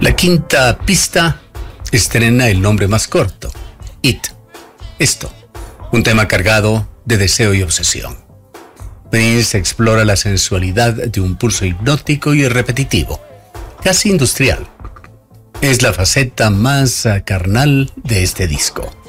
La quinta pista estrena el nombre más corto, It. Esto, un tema cargado de deseo y obsesión. Prince explora la sensualidad de un pulso hipnótico y repetitivo, casi industrial. Es la faceta más carnal de este disco.